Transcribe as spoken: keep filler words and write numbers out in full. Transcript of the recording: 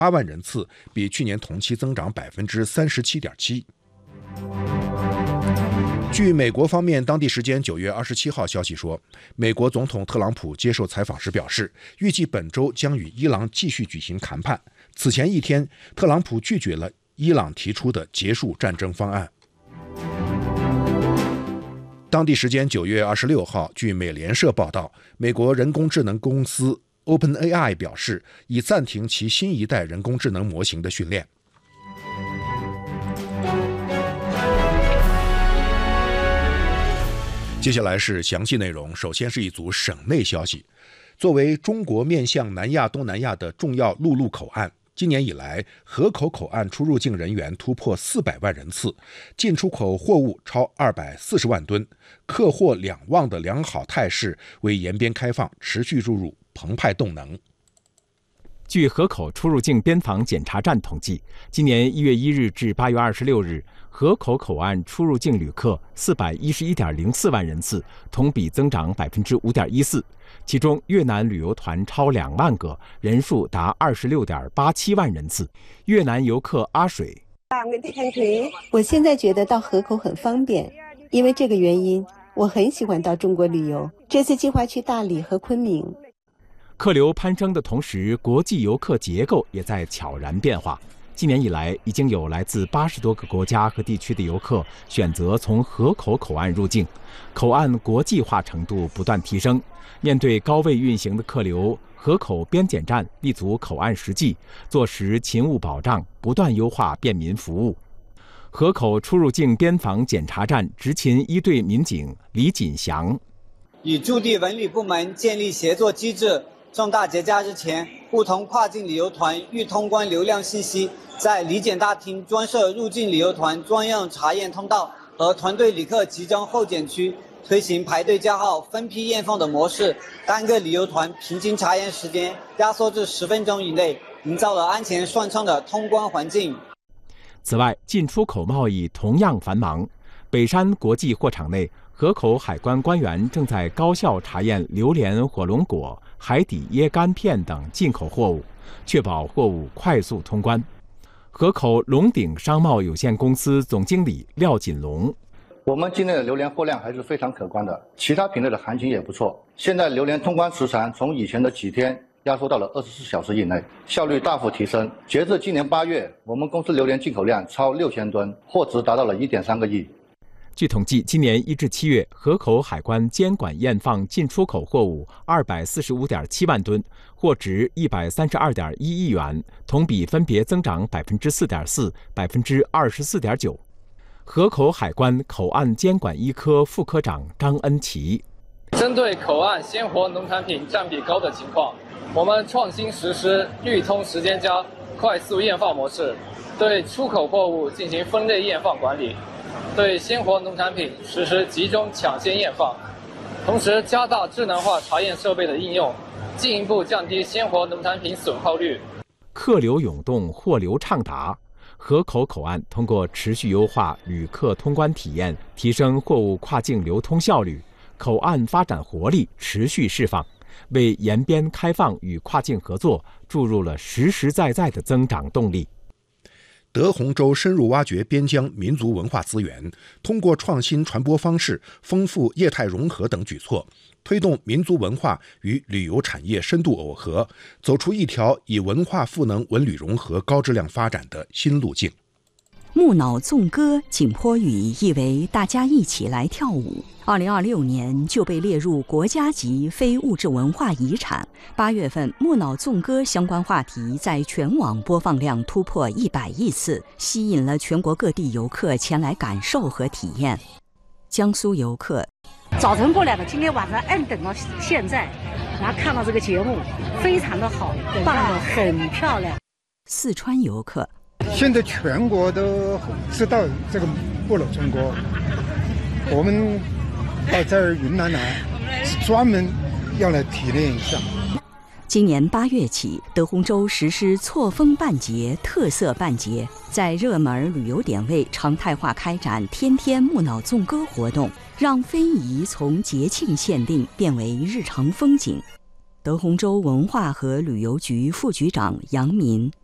八万人次，比去年同期增长百分之三十七点七。据美国方面当地时间九月二十七号消息说，美国总统特朗普接受采访时表示，预计本周将与伊朗继续举行谈判。此前一天，特朗普拒绝了伊朗提出的结束战争方案。当地时间九月二十六号，据美联社报道，美国人工智能公司 OpenAI 表示，已暂停其新一代人工智能模型的训练。接下来是详细内容，首先是一组省内消息。作为中国面向南亚、东南亚的重要陆路口岸，今年以来，河口口岸出入境人员突破四百万人次，进出口货物超二百四十万吨，客货两旺的良好态势为沿边开放持续注入澎湃动能。 据河口出入境边防检查站统计，今年一月一日至八月二十六日，河口口岸出入境旅客四百一十一点零四万人次，同比增长百分之五点一四。其中，越南旅游团超两万个，人数达二十六点八七万人次。越南游客阿水， 我现在觉得到河口很方便，因为这个原因，我很喜欢到中国旅游。这次计划去大理和昆明。 客流攀升的同时，国际游客结构也在悄然变化。今年以来，已经有来自八十多个国家和地区的游客选择从河口口岸入境，口岸国际化程度不断提升。面对高位运行的客流，河口边检站立足口岸实际，做实勤务保障，不断优化便民服务。河口出入境边防检查站执勤一队民警李锦祥， 与驻地文旅部门建立协作机制。重大节假日前，不同跨境旅游团遇通关流量信息，在理检大厅专设入境旅游团专用查验通道和团队旅客集中候检区，推行排队叫号、分批验放的模式，单个旅游团平均查验时间压缩至十分钟以内，营造了安全顺畅的通关环境。 此外，进出口贸易同样繁忙。北山国际货场内，河口海关官员正在高效查验榴莲、火龙果、海底椰干片等进口货物，确保货物快速通关。河口龙鼎商贸有限公司总经理廖锦龙， 我们今年的榴莲货量还是非常可观的，其他品类的行情也不错。现在榴莲通关时长从以前的几天压缩到了二十四小时以内，效率大幅提升。截至今年八月，我们公司榴莲进口量超六千吨，货值达到了一点三个亿。 据统计，今年一至七月，河口海关监管验放进出口货物二百四十五点七万吨，货值一百三十二点一亿元，同比分别增长百分之四点四、百分之二十四点九。河口海关口岸监管一科副科长张恩奇， 针对口岸鲜活农产品占比高的情况，我们创新实施预通时间加快速验放模式，对出口货物进行分类验放管理。对鲜活农产品实施集中抢先验放，同时加大智能化查验设备的应用，进一步降低鲜活农产品损耗率。 客流涌动，货流畅达。河口口岸通过持续优化旅客通关体验，提升货物跨境流通效率，口岸发展活力持续释放，为沿边开放与跨境合作注入了实实在在的增长动力。 德宏州深入挖掘边疆民族文化资源，通过创新传播方式、丰富业态融合等举措，推动民族文化与旅游产业深度耦合，走出一条以文化赋能文旅融合高质量发展的新路径。 木脑纵歌景颇语意为大家一起来跳舞，二零二六年就被列入国家级非物质文化遗产。八月份，木脑纵歌相关话题在全网播放量突破一百亿次，吸引了全国各地游客前来感受和体验。江苏游客早晨过来的，今天晚上按等到现在，然后看到这个节目非常的好，放得很漂亮。 四川游客现在全国都知道这个木脑纵歌，我们到这儿云南来是专门要来体验一下。 今年八月起，德宏州实施错峰办节、特色办节，在热门旅游点位常态化开展天天木脑纵歌活动，让非遗从节庆限定变为日常风景。德宏州文化和旅游局副局长杨民，